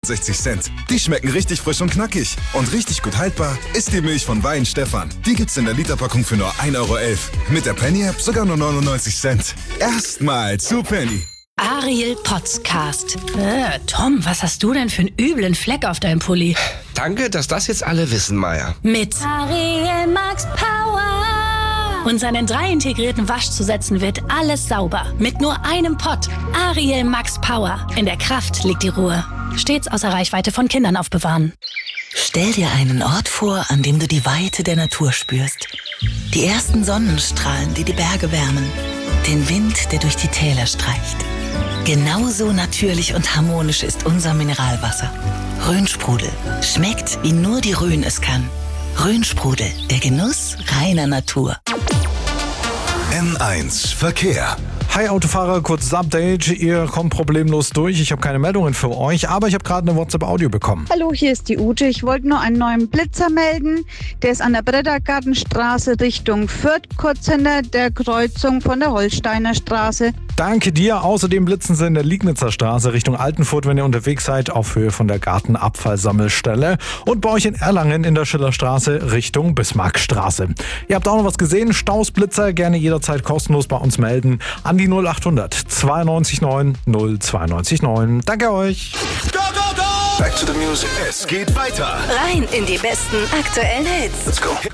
69 Cent. Die schmecken richtig frisch und knackig. Und richtig gut haltbar ist die Milch von Weihenstephan. Die gibt's in der Literpackung für nur 1,11 Euro. Mit der Penny-App sogar nur 99 Cent. Erstmal zu Penny. Ariel Podcast. Tom, was hast du denn für einen üblen Fleck auf deinem Pulli? Danke, dass das jetzt alle wissen, Maya. Mit Ariel Max Power. Und seinen 3 integrierten Waschzusätzen wird alles sauber. Mit nur einem Pott. Ariel Max Power. In der Kraft liegt die Ruhe. Stets außer Reichweite von Kindern aufbewahren. Stell dir einen Ort vor, an dem du die Weite der Natur spürst. Die ersten Sonnenstrahlen, die die Berge wärmen. Den Wind, der durch die Täler streicht. Genauso natürlich und harmonisch ist unser Mineralwasser. Rhönsprudel. Schmeckt, wie nur die Rhön es kann. Rhönsprudel, der Genuss reiner Natur. N1 Verkehr. Hi Autofahrer, kurzes Update. Ihr kommt problemlos durch. Ich habe keine Meldungen für euch, aber ich habe gerade eine WhatsApp-Audio bekommen. Hallo, hier ist die Ute. Ich wollte nur einen neuen Blitzer melden. Der ist an der Brettergartenstraße Richtung Fürth, kurz hinter der Kreuzung von der Holsteiner Straße. Danke dir. Außerdem blitzen sie in der Liegnitzer Straße Richtung Altenfurt, wenn ihr unterwegs seid, auf Höhe von der Gartenabfallsammelstelle. Und bei euch in Erlangen in der Schillerstraße Richtung Bismarckstraße. Ihr habt auch noch was gesehen? Stausblitzer, gerne jederzeit kostenlos bei uns melden. An die 0800 92 9 092 9. Danke euch. Go, go, go! Back to the music. Es geht weiter. Rein in die besten aktuellen Hits. Let's go.